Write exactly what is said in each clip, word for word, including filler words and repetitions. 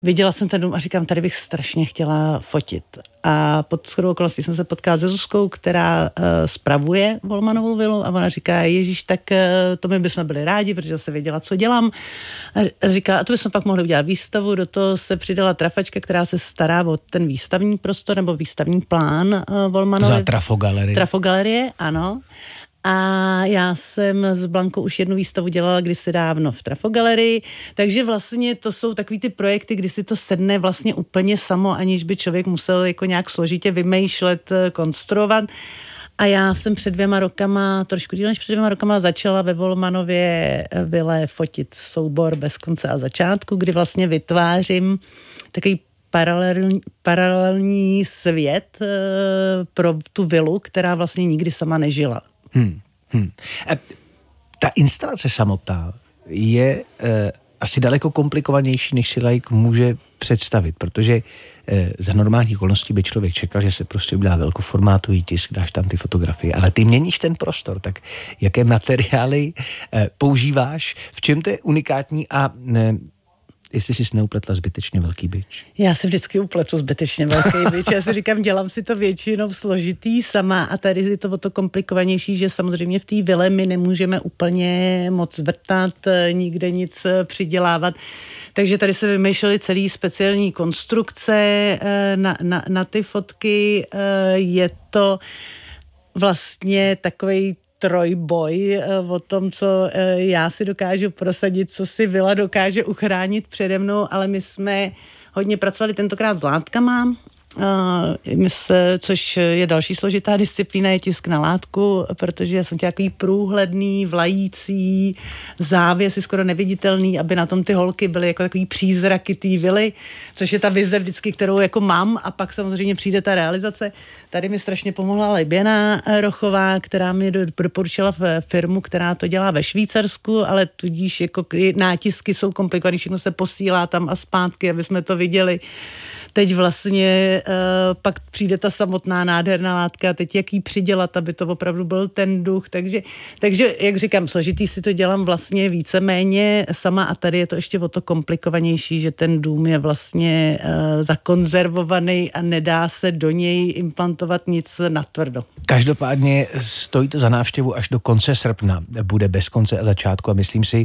viděla jsem ten dům a říkám, tady bych strašně chtěla fotit. A pod shodou okolností jsem se potkala se Zuzkou, která uh, spravuje Volmanovou vilu a ona říká, ježíš, tak uh, to my bychom byli rádi, protože se věděla, co dělám. A říká, a to bychom pak mohli udělat výstavu, do toho se přidala trafačka, která se stará o ten výstavní prostor nebo výstavní plán uh, Volmanovy. Za Trafogalerie. Trafogalerie, ano. A já jsem s Blankou už jednu výstavu dělala kdysi dávno v Trafogalerii, takže vlastně to jsou takový ty projekty, kdy si to sedne vlastně úplně samo, aniž by člověk musel jako nějak složitě vymýšlet, konstruovat. A já jsem před dvěma rokama, trošku díl než před dvěma rokama, začala ve Volmanově vile fotit soubor bez konce a začátku, kdy vlastně vytvářím takový paralelní, paralelní svět e, pro tu vilu, která vlastně nikdy sama nežila. Hmm, hmm. E, ta instalace samotná je e, asi daleko komplikovanější, než si laik může představit, protože e, za normálních okolností by člověk čekal, že se prostě udělá velkoformátový tisk, dáš tam ty fotografie, ale ty měníš ten prostor, tak jaké materiály e, používáš, v čem to je unikátní a ne, jestli jsi neupletla zbytečně velký bič. Já si vždycky upletu zbytečně velký bič. Já si říkám, dělám si to většinou složitý sama a tady je to o to komplikovanější, že samozřejmě v té vile my nemůžeme úplně moc vrtat, nikde nic přidělávat. Takže tady se vymýšlely celý speciální konstrukce na, na, na ty fotky. Je to vlastně takovej trojboj o tom, co já si dokážu prosadit, co si vila dokáže uchránit přede mnou, ale my jsme hodně pracovali tentokrát s látkama, my se, což je další složitá disciplína, je tisk na látku, protože já jsem chtěla takový průhledný, vlající, závěsy skoro neviditelný, aby na tom ty holky byly jako takový přízraky té vily, což je ta vize vždycky, kterou jako mám a pak samozřejmě přijde ta realizace. Tady mi strašně pomohla Liběna Rochová, která mi doporučila firmu, která to dělá ve Švýcarsku, ale tudíž jako nátisky jsou komplikované, všechno se posílá tam a zpátky, aby jsme to viděli. Teď vlastně uh, pak přijde ta samotná nádherná látka a teď jak jí přidělat, aby to opravdu byl ten duch. Takže, takže jak říkám, složitý si to dělám vlastně víceméně sama a tady je to ještě o to komplikovanější, že ten dům je vlastně uh, zakonzervovaný a nedá se do něj implantovat nic natvrdo. Každopádně stojí to za návštěvu až do konce srpna. Bude bez konce a začátku a myslím si,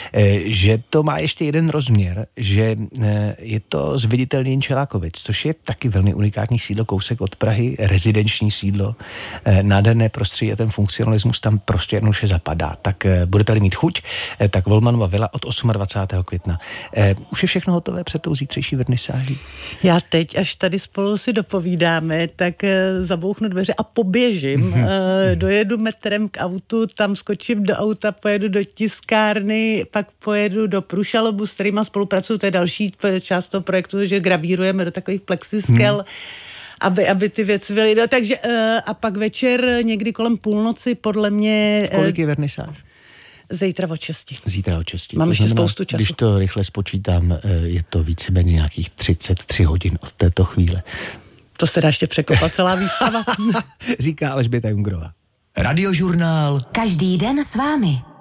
že to má ještě jeden rozměr, že je to zviditelnění Čelákovic, což je taky velmi unikátní sídlo, kousek od Prahy, rezidenční sídlo, nádherné prostředí a ten funkcionalismus tam prostě jednoduše zapadá. Tak budete-li mít chuť, tak Volmanova vila od dvacátého osmého května. Už je všechno hotové před tou zítřejší vernisáží? Já teď, až tady spolu si dopovídáme, tak zabouchnu dveře a poběžím. Dojedu metrem k autu, tam skočím do auta, pojedu do tiskárny, pak pojedu do Prušalobu, s kterýma spolupracuju, to je další část toho projektu, že gravírujeme do takových plexiskel, hmm. aby, aby ty věci byly. No, takže a pak večer někdy kolem půlnoci podle mě... V kolik je vernisáž? Zítra od šesti. Zítra od šesti. Mám ještě spoustu času. Když to rychle spočítám, je to víceméně nějakých třicet tři hodin od této chvíle. To se dá ještě překopat celá výstava. Říká Alžběta Jungrová. Radiožurnál. Každý den s vámi.